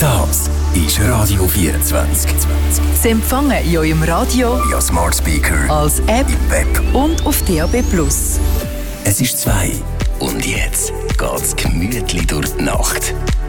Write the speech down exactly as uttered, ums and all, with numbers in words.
Das ist Radio vierundzwanzig. Sie empfangen in eurem Radio, via Smart Speaker, als App im Web und auf D A B Plus. Es ist zwei und jetzt geht's gemütlich durch die Nacht.